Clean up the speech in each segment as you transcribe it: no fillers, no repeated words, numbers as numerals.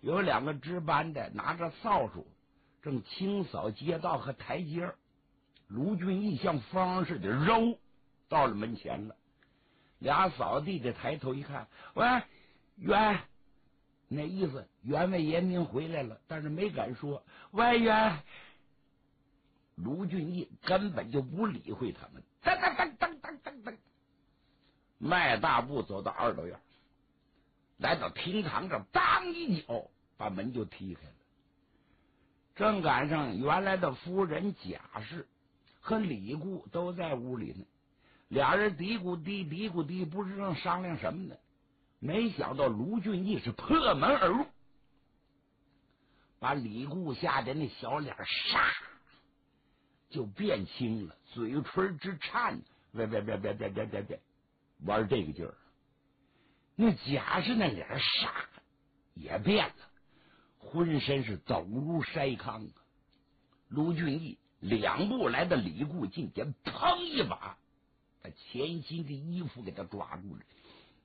有2个值班的拿着扫帚，正清扫街道和台阶。卢俊义像风似的揉到了门前了。俩扫地的抬头一看，喂，员，那意思员外爷您回来了，但是没敢说外员。卢俊义根本就不理会他们，噔噔噔噔噔噔噔，迈大步走到2楼院，来到厅堂上，当一脚把门就踢开了。正赶上原来的夫人贾氏和李固都在屋里呢，俩人嘀咕嘀嘀咕嘀，不知道商量什么呢。没想到卢俊义是破门而入，把李固吓得那小脸唰就变青了，嘴唇直颤，别，玩这个劲儿。那贾氏那脸唰也变了，浑身是抖如筛糠啊！卢俊义2步来到李固近前，砰一把把前心的衣服给他抓住了。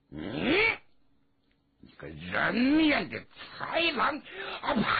你个人面的豺狼啊！啪，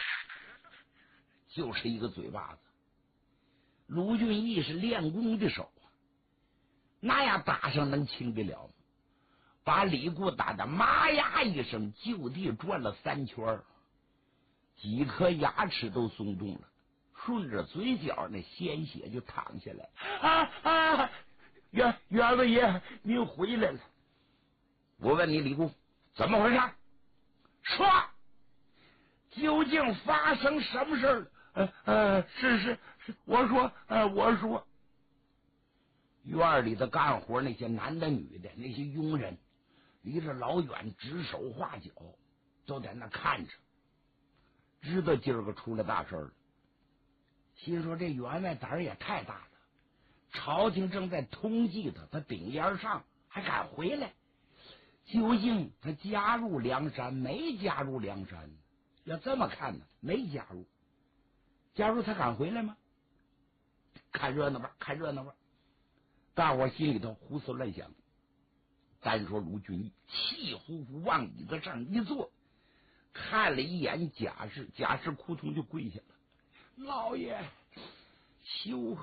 就是一个嘴巴子。卢俊义是练功的手啊，那样打上能轻得了吗？把李固打得妈呀一声，就地转了3圈，几颗牙齿都松动了，顺着嘴角那鲜血就淌下来。员外爷您回来了。我问你李固怎么回事？说究竟发生什么事了？是，我说。院里的干活那些男的女的，那些佣人离着老远指手画脚，都在那看着，知道今儿个出了大事了。心说这员外胆儿也太大了，朝廷正在通缉他顶烟上还敢回来，究竟他加入梁山没加入梁山？要这么看呢，没加入。加入他敢回来吗？看热闹吧。大伙心里头胡思乱想。单说卢俊义气呼呼往椅子上一坐，看了一眼贾氏，贾氏扑通就跪下了。老爷，休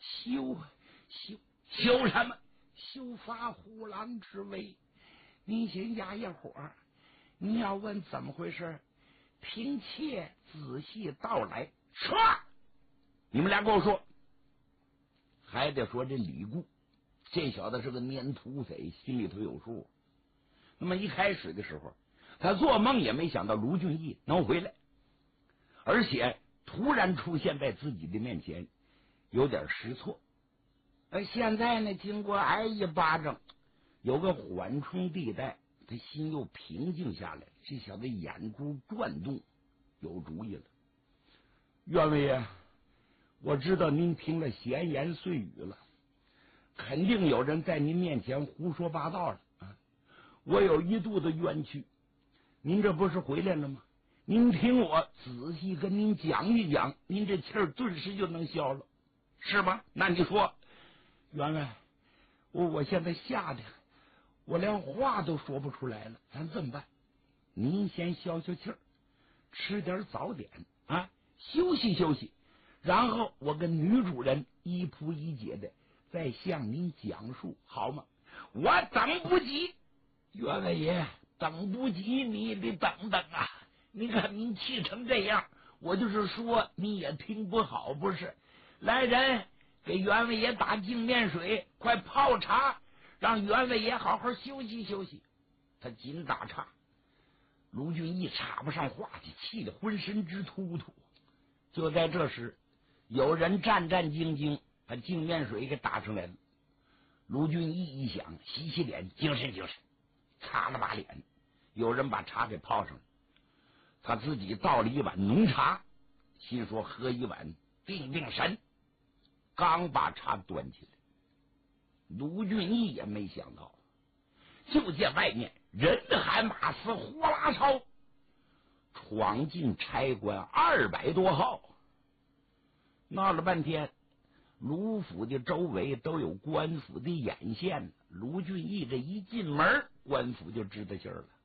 什么？休发虎狼之威！您先压一会儿，你要问怎么回事，听妾仔细道来。说，你们俩给我说。还得说这李固，这小子是个粘土匪，心里头有数。那么一开始的时候，他做梦也没想到卢俊义能回来，而且突然出现在自己的面前，有点失措。现在呢，经过挨一巴掌，有个缓冲地带，他心又平静下来。这小子眼珠转动，有主意了。员外爷，我知道您听了闲言碎语了，肯定有人在您面前胡说八道了啊！我有一肚子冤屈，您这不是回来了吗？您听我仔细跟您讲一讲，您这气儿顿时就能消了，是吧？那你说，员外，我现在吓得我连话都说不出来了，咱这么办？您先消消气儿，吃点早点啊，休息休息，然后我跟女主人一扑一解的再向您讲述，好吗？我等不及，员外爷，等不及，你得等等啊！你看您气成这样，我就是说你也听不好，不是？来人，给员外爷打净面水，快泡茶，让员外爷好好休息休息。他紧打岔，卢俊义插不上话去，气得浑身直突突。就在这时，有人战战兢兢把净面水给打上来了。卢俊义一想，洗洗脸，精神，擦了把脸，有人把茶给泡上了。他自己倒了一碗浓茶，心说喝一碗定神。刚把茶端起来，卢俊义也没想到，就见外面人海马嘶，呼啦超闯进差官200多号。闹了半天，卢府的周围都有官府的眼线，卢俊义这一进门，官府就知道信儿了。